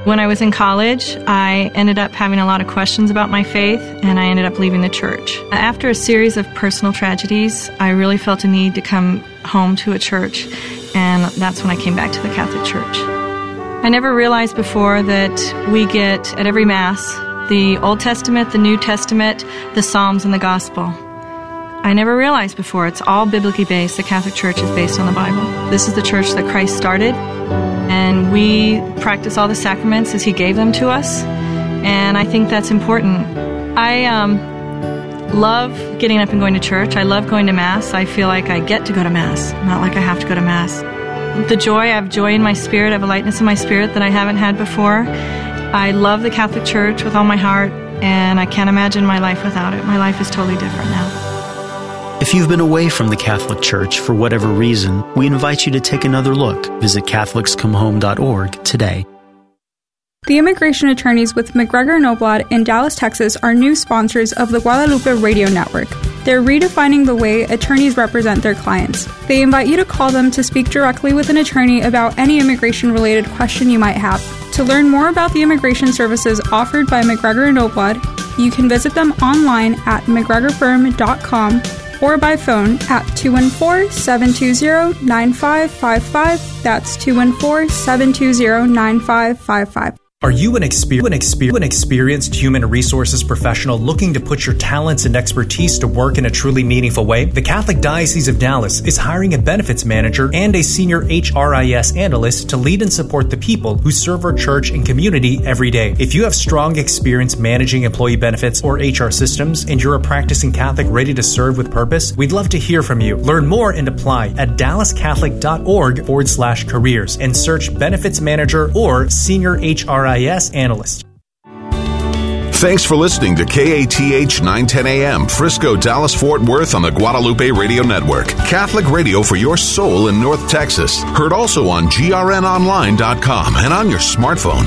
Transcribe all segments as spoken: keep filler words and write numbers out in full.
When I was in college, I ended up having a lot of questions about my faith, and I ended up leaving the church. After a series of personal tragedies, I really felt a need to come home to a church, and that's when I came back to the Catholic Church. I never realized before that we get, at every Mass, the Old Testament, the New Testament, the Psalms, and the Gospel. I never realized before it's all biblically based. The Catholic Church is based on the Bible. This is the church that Christ started, and we practice all the sacraments as He gave them to us, and I think that's important. I um, love getting up and going to church. I love going to Mass. I feel like I get to go to Mass, not like I have to go to Mass. The joy, I have joy in my spirit, I have a lightness in my spirit that I haven't had before. I love the Catholic Church with all my heart, and I can't imagine my life without it. My life is totally different now. If you've been away from the Catholic Church for whatever reason, we invite you to take another look. Visit Catholics Come Home dot org today. The immigration attorneys with McGregor and Oblad in Dallas, Texas are new sponsors of the Guadalupe Radio Network. They're redefining the way attorneys represent their clients. They invite you to call them to speak directly with an attorney about any immigration-related question you might have. To learn more about the immigration services offered by McGregor and Oblad, you can visit them online at mcgregor firm dot com or by phone at two one four, seven two zero, nine five five five. That's two one four, seven two zero, nine five five five. Are you an, exper- an, exper- an experienced human resources professional looking to put your talents and expertise to work in a truly meaningful way? The Catholic Diocese of Dallas is hiring a benefits manager and a senior H R I S analyst to lead and support the people who serve our church and community every day. If you have strong experience managing employee benefits or H R systems and you're a practicing Catholic ready to serve with purpose, we'd love to hear from you. Learn more and apply at dallas catholic dot org forward slash careers and search benefits manager or senior H R I S analyst. Thanks for listening to K A T H nine ten A M, Frisco, Dallas, Fort Worth on the Guadalupe Radio Network. Catholic radio for your soul in North Texas. Heard also on G R N online dot com and on your smartphone.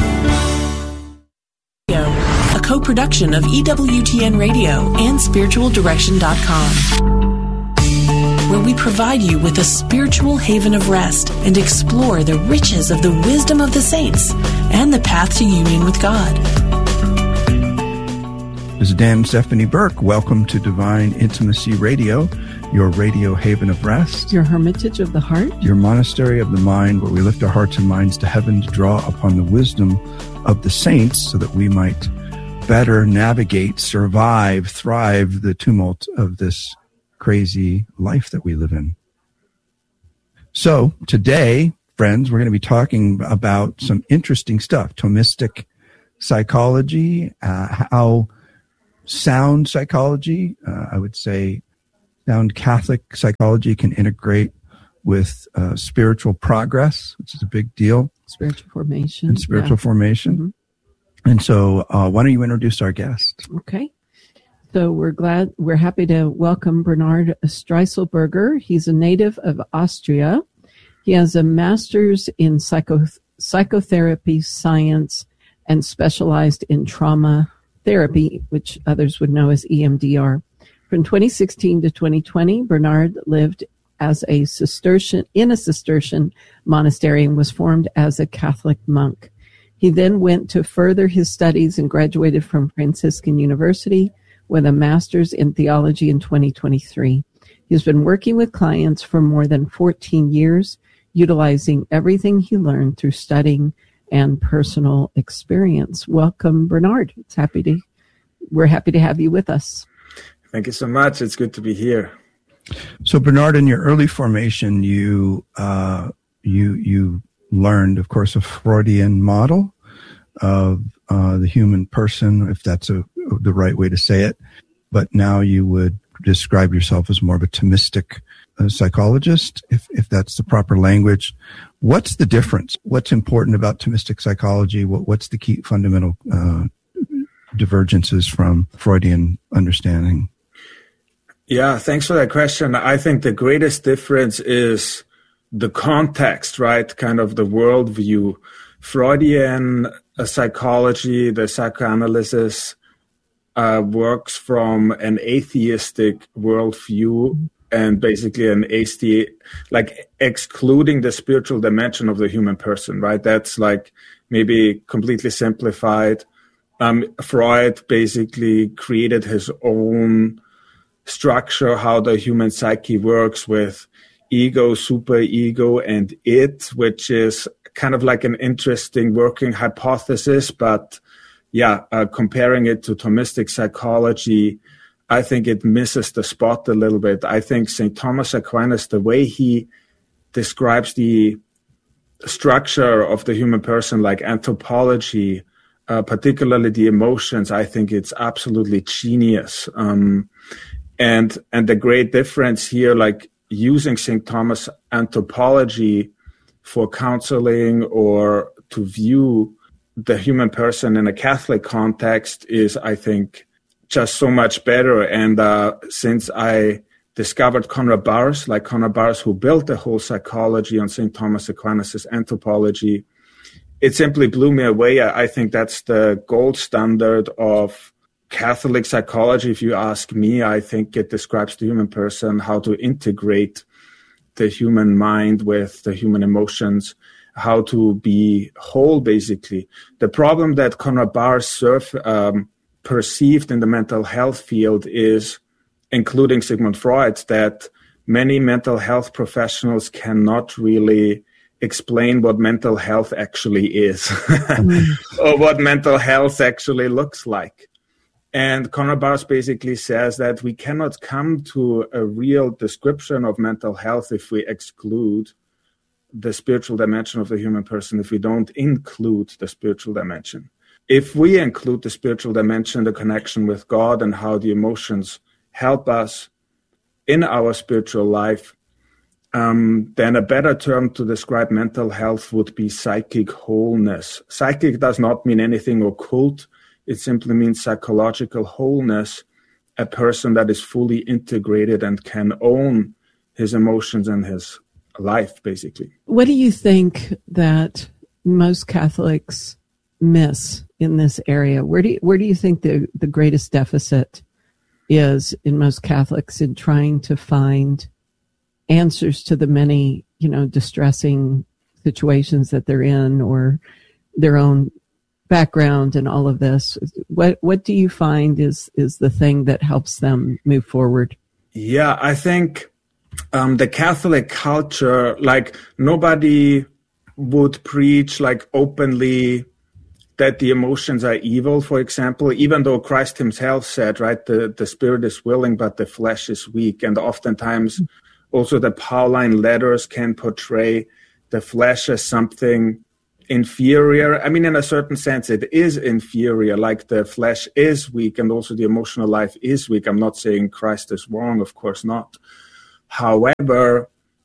A co-production of E W T N Radio and spiritual direction dot com, where we provide you with a spiritual haven of rest and explore the riches of the wisdom of the saints and the path to union with God. This is Dan and Stephanie Burke. Welcome to Divine Intimacy Radio, your radio haven of rest. Your hermitage of the heart. Your monastery of the mind, where we lift our hearts and minds to heaven to draw upon the wisdom of the saints so that we might better navigate, survive, thrive the tumult of this crazy life that we live in. So today, friends, we're going to be talking about some interesting stuff. Thomistic psychology, uh, how sound psychology, uh, I would say sound Catholic psychology can integrate with uh, spiritual progress, which is a big deal. Spiritual formation. And spiritual yeah. formation. Mm-hmm. And so uh, why don't you introduce our guest? Okay. So we're glad, we're happy to welcome Bernard Streisselberger. He's a native of Austria. He has a master's in psycho, psychotherapy science and specialized in trauma therapy, which others would know as E M D R. From twenty sixteen to twenty twenty, Bernard lived as a Cistercian in a Cistercian monastery and was formed as a Catholic monk. He then went to further his studies and graduated from Franciscan University with a master's in theology in twenty twenty-three. He's been working with clients for more than fourteen years, utilizing everything he learned through studying and personal experience. Welcome, Bernard. It's happy to, we're happy to have you with us. Thank you so much. It's good to be here. So, Bernard, in your early formation, you uh, you you learned, of course, a Freudian model of uh, the human person, if that's a, the right way to say it. But now you would describe yourself as more of a Thomistic uh, psychologist, if if that's the proper language. What's the difference? What's important about Thomistic psychology? What, what's the key fundamental uh, divergences from Freudian understanding? Yeah, thanks for that question. I think the greatest difference is the context, right? Kind of the worldview. Freudian uh, psychology, the psychoanalysis, uh, works from an atheistic worldview and basically an atheist, like excluding the spiritual dimension of the human person, right? That's like maybe completely simplified. Um, Freud basically created his own structure, how the human psyche works with ego, superego, and it, which is kind of like an interesting working hypothesis. But yeah, uh, comparing it to Thomistic psychology, I think it misses the spot a little bit. I think Saint Thomas Aquinas, the way he describes the structure of the human person, like anthropology, uh, particularly the emotions, I think it's absolutely genius. Um, and and the great difference here, like using Saint Thomas anthropology for counseling or to view the human person in a Catholic context is, I think, just so much better. And uh, since I discovered Konrad Baurs, like Konrad Baurs, who built the whole psychology on Saint Thomas Aquinas' anthropology, it simply blew me away. I think that's the gold standard of Catholic psychology. If you ask me, I think it describes the human person, how to integrate the human mind with the human emotions, how to be whole, basically. The problem that Konrad Baurs surf, um, perceived in the mental health field is, including Sigmund Freud, that many mental health professionals cannot really explain what mental health actually is mm. or what mental health actually looks like. And Konrad Baurs basically says that we cannot come to a real description of mental health if we exclude the spiritual dimension of the human person, if we don't include the spiritual dimension. If we include the spiritual dimension, the connection with God and how the emotions help us in our spiritual life, um, then a better term to describe mental health would be psychic wholeness. Psychic does not mean anything occult. It simply means psychological wholeness, a person that is fully integrated and can own his emotions and his life, basically. What do you think that most Catholics miss in this area? Where do you, where do you think the, the greatest deficit is in most Catholics in trying to find answers to the many, you know, distressing situations that they're in, or their own background and all of this? What what do you find is is the thing that helps them move forward? Yeah, I think um, the Catholic culture, like nobody would preach like openly that the emotions are evil, for example, even though Christ himself said, right, the, the spirit is willing, but the flesh is weak. And oftentimes also the Pauline letters can portray the flesh as something inferior. I mean, in a certain sense, it is inferior, like the flesh is weak and also the emotional life is weak. I'm not saying Christ is wrong, of course not. However,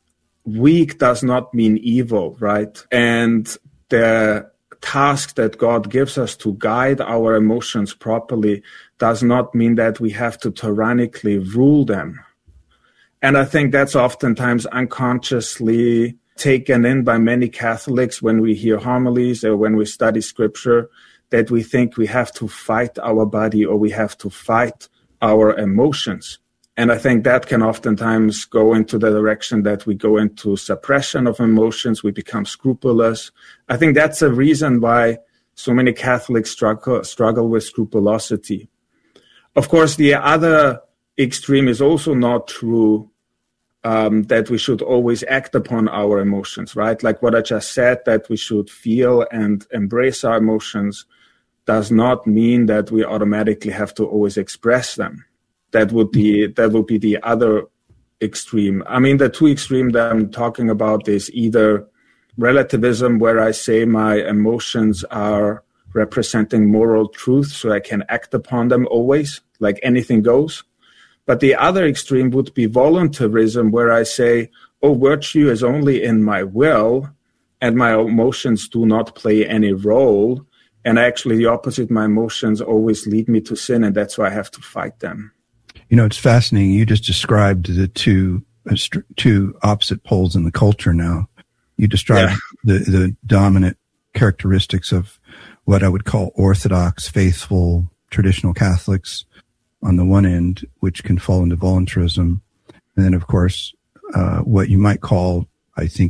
weak does not mean evil, right? And the task that God gives us to guide our emotions properly does not mean that we have to tyrannically rule them. And I think that's oftentimes unconsciously taken in by many Catholics when we hear homilies or when we study scripture, that we think we have to fight our body or we have to fight our emotions. And I think that can oftentimes go into the direction that we go into suppression of emotions, we become scrupulous. I think that's a reason why so many Catholics struggle, struggle with scrupulosity. Of course, the other extreme is also not true, um, that we should always act upon our emotions, right? Like what I just said, that we should feel and embrace our emotions does not mean that we automatically have to always express them. That would be that would be the other extreme. I mean, the two extreme that I'm talking about is either relativism, where I say my emotions are representing moral truth, so I can act upon them always, like anything goes. But the other extreme would be voluntarism, where I say, oh, virtue is only in my will, and my emotions do not play any role. And actually the opposite, my emotions always lead me to sin, and that's why I have to fight them. You know, it's fascinating. You just described the two uh, st- two opposite poles in the culture now. You described yeah. the, the dominant characteristics of what I would call Orthodox, faithful, traditional Catholics on the one end, which can fall into voluntarism. And then, of course, uh, what you might call, I think,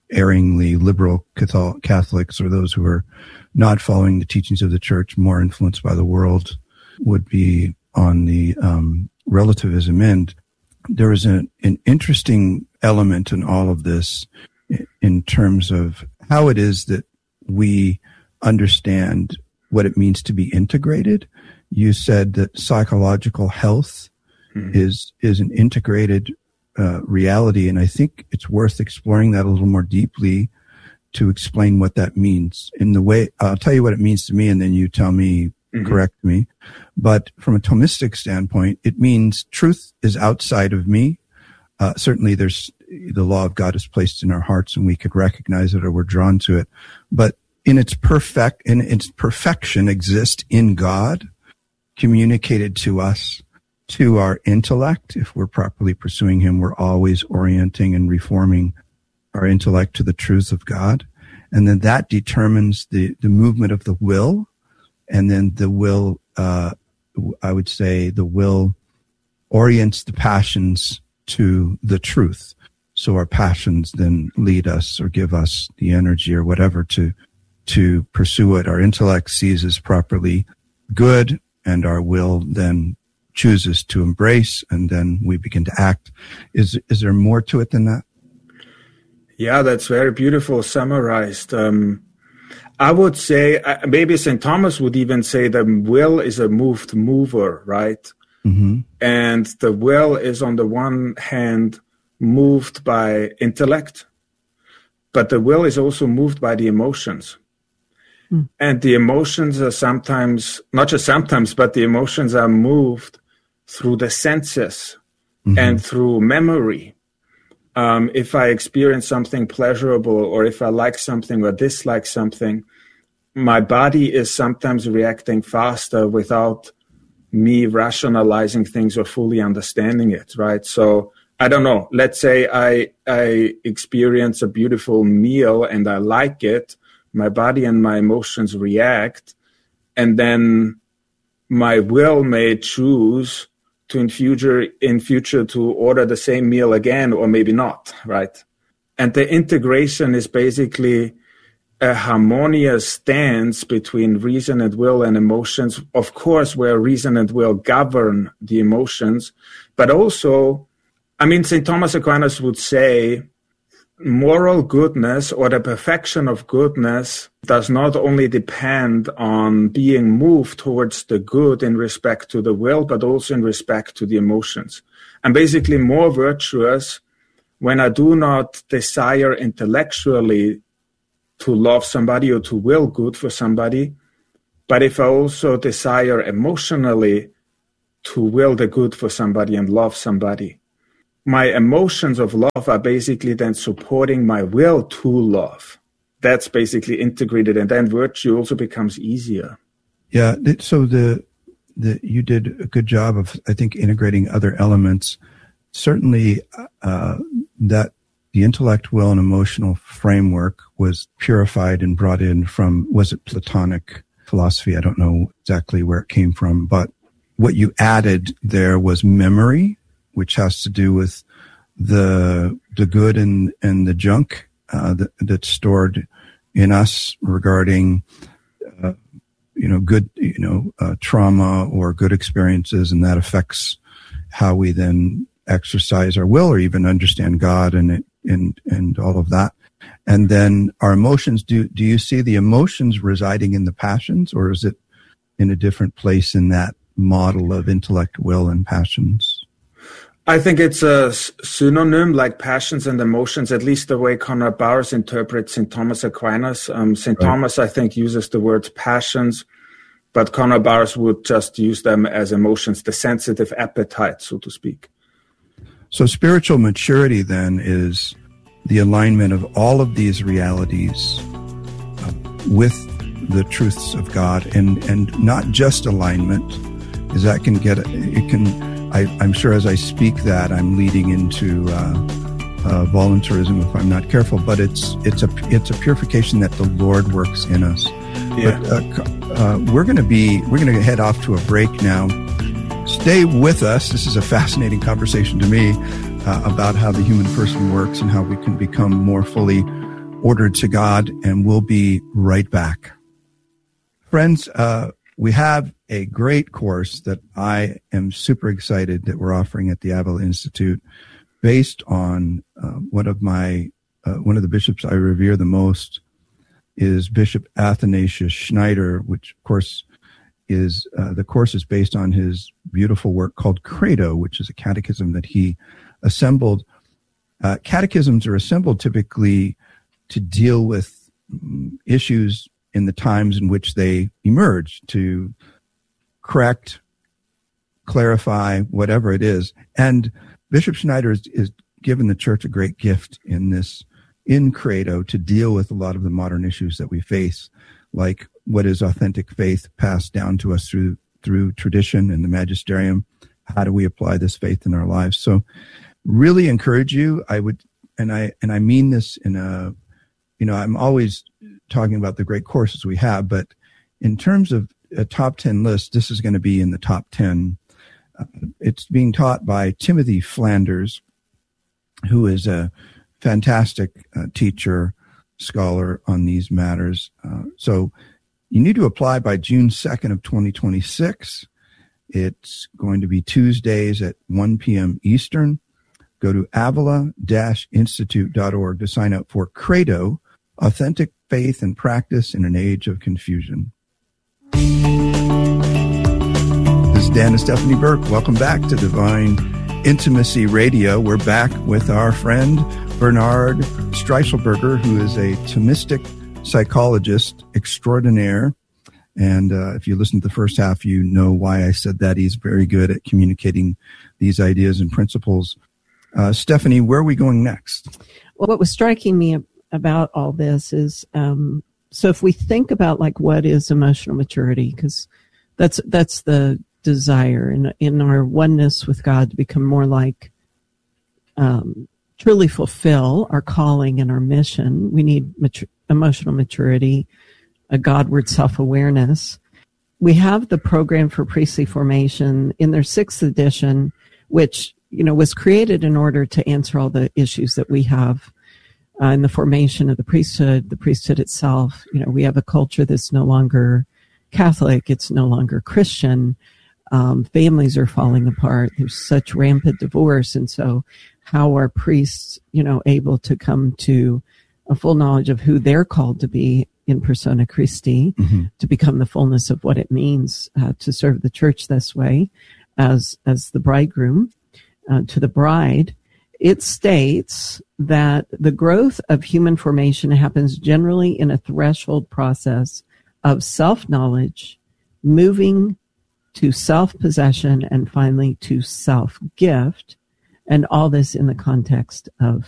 erringly liberal Catholics or those who are not following the teachings of the church, more influenced by the world, would be on the um, relativism end. There is an, an interesting element in all of this in terms of how it is that we understand what it means to be integrated. You said that psychological health mm-hmm. is is an integrated uh, reality, and I think it's worth exploring that a little more deeply to explain what that means. In the way, I'll tell you what it means to me, and then you tell me, mm-hmm. correct me. But from a Thomistic standpoint, it means truth is outside of me. Uh, certainly, there's the law of God is placed in our hearts, and we could recognize it or we're drawn to it. But in its perfect, in its perfection, exists in God, communicated to us, to our intellect. If we're properly pursuing Him, we're always orienting and reforming our intellect to the truth of God. And then that determines the, the movement of the will. And then the will, uh, I would say the will orients the passions to the truth. So our passions then lead us or give us the energy or whatever to, to pursue it. Our intellect sees as properly good, and our will then chooses to embrace, and then we begin to act. Is, is there more to it than that? Yeah, that's very beautiful summarized. Um, I would say, uh, maybe Saint Thomas would even say the will is a moved mover, right? Mm-hmm. And the will is on the one hand moved by intellect, but the will is also moved by the emotions. Mm. And the emotions are sometimes, not just sometimes, but the emotions are moved through the senses mm-hmm. and through memory. Um, if I experience something pleasurable, or if I like something or dislike something, my body is sometimes reacting faster without me rationalizing things or fully understanding it, right? So I don't know. Let's say I I experience a beautiful meal and I like it. My body and my emotions react, and then my will may choose to in future in future to order the same meal again, or maybe not, right? And the integration is basically a harmonious stance between reason and will and emotions, of course, where reason and will govern the emotions, but also, I mean, Saint Thomas Aquinas would say moral goodness, or the perfection of goodness, does not only depend on being moved towards the good in respect to the will, but also in respect to the emotions. I'm basically more virtuous when I do not desire intellectually to love somebody or to will good for somebody, but if I also desire emotionally to will the good for somebody and love somebody. My emotions of love are basically then supporting my will to love. That's basically integrated, and then virtue also becomes easier. Yeah, so the the you did a good job of, I think, integrating other elements. Certainly, uh, that the intellect, will, and emotional framework was purified and brought in from, was it Platonic philosophy? I don't know exactly where it came from, but what you added there was memory, which has to do with the the good and, and the junk uh, that, that's stored in us regarding, uh, you know, good, you know, uh, trauma or good experiences, and that affects how we then exercise our will or even understand God and it, and and all of that. And then our emotions. Do do you see the emotions residing in the passions, or is it in a different place in that model of intellect, will, and passions? I think it's a synonym, like passions and emotions, at least the way Konrad Bowers interprets Saint Thomas Aquinas. Um, Saint Right. Thomas, I think, uses the word passions, but Konrad Bowers would just use them as emotions, the sensitive appetite, so to speak. So spiritual maturity then is the alignment of all of these realities uh, with the truths of God, and, and not just alignment, because that can get, it can, I, I'm sure as I speak that, I'm leading into uh, uh, voluntarism if I'm not careful, but it's it's a it's a purification that the Lord works in us. Yeah. But uh, uh, we're going to be, we're going to head off to a break now. Stay with us. This is a fascinating conversation to me uh, about how the human person works and how we can become more fully ordered to God, and we'll be right back. Friends, uh, we have a great course that I am super excited that we're offering at the Avila Institute based on uh, one of my, uh, one of the bishops I revere the most is Bishop Athanasius Schneider, which of course is, uh, the course is based on his beautiful work called Credo, which is a catechism that he assembled. Uh, catechisms are assembled typically to deal with um, issues in the times in which they emerge, to correct, clarify, whatever it is. And Bishop Schneider is, is given the church a great gift in this, in Credo, to deal with a lot of the modern issues that we face, like what is authentic faith passed down to us through through tradition and the magisterium. How do we apply this faith in our lives? So really encourage you. I would, and I, and I mean this in a, you know, I'm always talking about the great courses we have, but in terms of a top ten list, this is going to be in the top ten. Uh, it's being taught by Timothy Flanders, who is a fantastic uh, teacher, scholar on these matters. Uh, so you need to apply by June second of twenty twenty-six. It's going to be Tuesdays at one p.m. Eastern. Go to avila dash institute dot org to sign up for Credo, Authentic Faith and Practice in an Age of Confusion. This is Dan and Stephanie Burke. Welcome back to Divine Intimacy Radio. We're back with our friend Bernard Streichelberger, who is a Thomistic psychologist extraordinaire. And uh, if you listen to the first half, you know why I said that. He's very good at communicating these ideas and principles. Uh, Stephanie, where are we going next? Well, what was striking me about all this is, um, so if we think about like what is emotional maturity, because that's that's the desire in in our oneness with God to become more like, um, truly fulfill our calling and our mission. We need matur- emotional maturity, a Godward self-awareness. We have the Program for Priestly Formation in their sixth edition, which, you know, was created in order to answer all the issues that we have uh, in the formation of the priesthood, the priesthood itself. You know, we have a culture that's no longer Catholic. It's no longer Christian. Um, families are falling apart. There's such rampant divorce. And so how are priests, you know, able to come to a full knowledge of who they're called to be in persona Christi, mm-hmm. to become the fullness of what it means uh, to serve the church this way as as the bridegroom uh, to the bride. It states that the growth of human formation happens generally in a threshold process of self-knowledge, moving to self-possession, and finally to self-gift, and all this in the context of